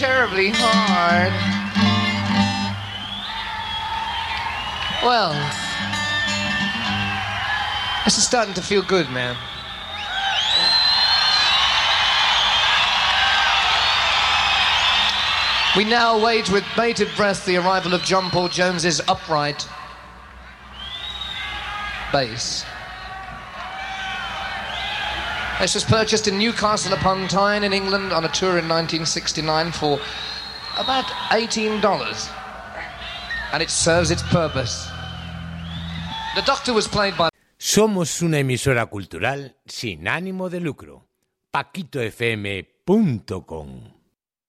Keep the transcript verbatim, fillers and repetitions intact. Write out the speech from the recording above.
terribly hard. Well, this is starting to feel good, man. We now await with bated breath the arrival of John Paul Jones's upright bass. This was purchased in Newcastle upon Tyne in England on a tour in nineteen sixty-nine for about eighteen dollars. And it serves its purpose. The Doctor was played by... Somos una emisora cultural sin ánimo de lucro. paquito f m punto com